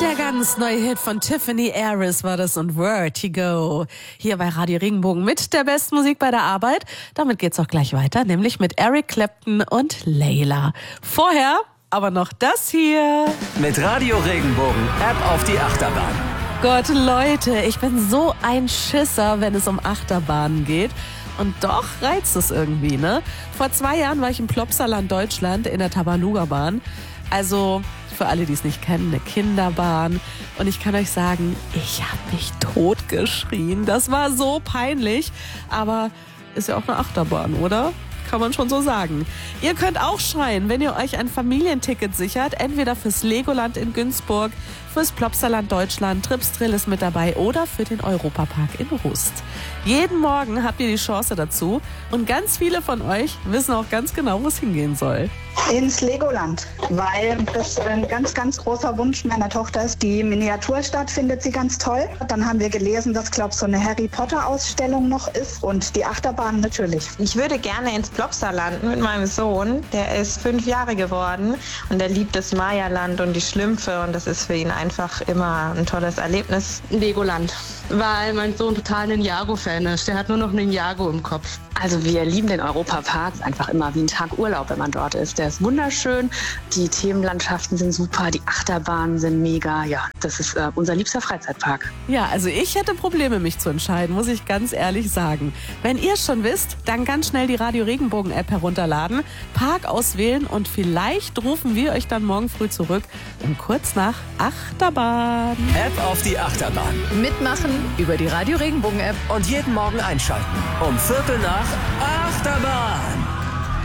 Der ganz neue Hit von Tiffany Harris war das und Vertigo. Hier bei Radio Regenbogen mit der besten Musik bei der Arbeit. Damit geht's auch gleich weiter, nämlich mit Eric Clapton und Layla. Vorher aber noch das hier. Mit Radio Regenbogen, App auf die Achterbahn. Gott, Leute, ich bin so ein Schisser, wenn es um Achterbahnen geht. Und doch reizt es irgendwie, ne? Vor 2 Jahren war ich im Plopsaland Deutschland in der Tabaluga-Bahn. Also, für alle, die es nicht kennen, eine Kinderbahn. Und ich kann euch sagen, ich habe mich totgeschrien. Das war so peinlich. Aber ist ja auch eine Achterbahn, oder? Kann man schon so sagen. Ihr könnt auch schreien, wenn ihr euch ein Familienticket sichert. Entweder fürs Legoland in Günzburg, fürs Plopsaland Deutschland, Trips Drill ist mit dabei oder für den Europapark in Rust. Jeden Morgen habt ihr die Chance dazu. Und ganz viele von euch wissen auch ganz genau, wo es hingehen soll. Ins Legoland, weil das ein ganz, ganz großer Wunsch meiner Tochter ist. Die Miniaturstadt findet sie ganz toll. Dann haben wir gelesen, dass, glaube ich, so eine Harry Potter Ausstellung noch ist und die Achterbahn natürlich. Ich würde gerne ins Plopsaland mit meinem Sohn. Der ist 5 Jahre geworden und er liebt das Mayaland und die Schlümpfe und das ist für ihn einfach immer ein tolles Erlebnis. Legoland, weil mein Sohn total Ninjago-Fan ist. Der hat nur noch Ninjago im Kopf. Also wir lieben den Europapark. Ist einfach immer wie ein Tag Urlaub, wenn man dort ist. Der ist wunderschön, die Themenlandschaften sind super, die Achterbahnen sind mega. Ja, das ist unser liebster Freizeitpark. Ja, also ich hätte Probleme, mich zu entscheiden, muss ich ganz ehrlich sagen. Wenn ihr es schon wisst, dann ganz schnell die Radio Regenbogen App herunterladen, Park auswählen und vielleicht rufen wir euch dann morgen früh zurück und kurz nach Achterbahn. App auf die Achterbahn. Mitmachen über die Radio Regenbogen App. Und jeden Morgen einschalten. Um 7:45 Achterbahn.